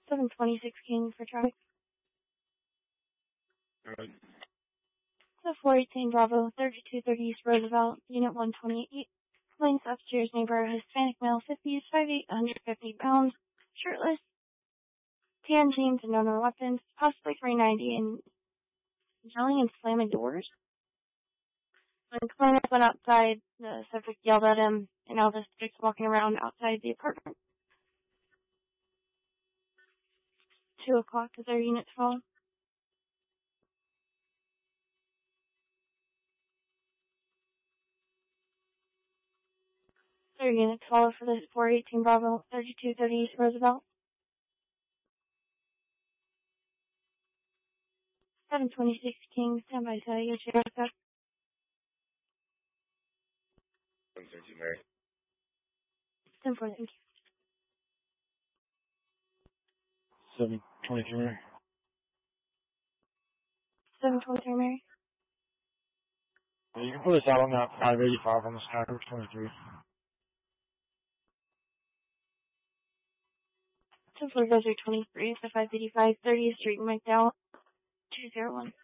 726 King for traffic. Alright. So 418 Bravo, 3230 East Roosevelt, Unit 128. Complaints upstairs neighbor, Hispanic male, 50s, 5'8", 150 pounds, shirtless, tan jeans and no known weapons, possibly 390, and yelling and slamming doors. When complainant went outside, the subject yelled at him, and now the subject's walking around outside the apartment. 2 o'clock is our unit's call. 3 units follow for this 418 Bravo, 3230 East Roosevelt. 726 King, standby to your sheriff. 132 Mary. 10-4, thank you. 723 Mary. 723 Mary. Yeah, you can put us out on that 585 on the Stacker 23. 10-4 goes through 23, it's the 585 30th Street, McDowell, 201.